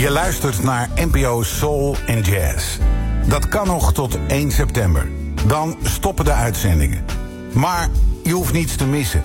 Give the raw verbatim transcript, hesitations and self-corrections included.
Je luistert naar N P O Soul en Jazz. Dat kan nog tot één september. Dan stoppen de uitzendingen. Maar je hoeft niets te missen.